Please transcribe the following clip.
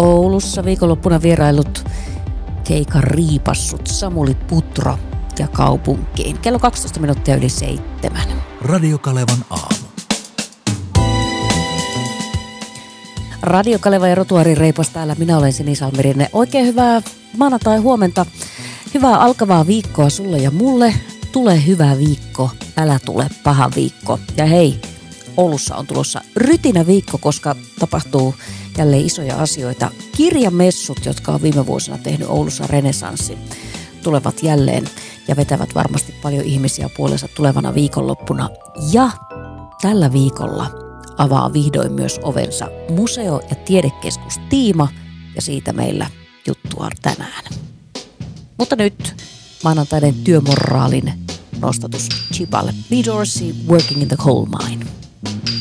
Oulussa viikonloppuna vierailut keikan riipassut Samuli Putro ja kaupunkiin. Kello 12 minuuttia yli 7. Radio Kalevan aamu. Radio Kaleva ja Rotuari Reipas täällä. Minä olen Sini Salmirinne. Oikein hyvää maanantai huomenta. Hyvää alkavaa viikkoa sulle ja mulle. Tule hyvä viikko, älä tule paha viikko. Ja hei, Oulussa on tulossa rytinä viikko, koska tapahtuu jälleen isoja asioita. Kirjamessut, jotka on viime vuosina tehnyt Oulussa renesanssin, tulevat jälleen ja vetävät varmasti paljon ihmisiä puolensa tulevana viikonloppuna. Ja tällä viikolla avaa vihdoin myös ovensa museo- ja tiedekeskus Tiima, ja siitä meillä juttua tänään. Mutta nyt maanantainen työmoraalin nostatus Chipalle. B. Dorsey, Working in the Coal Mine.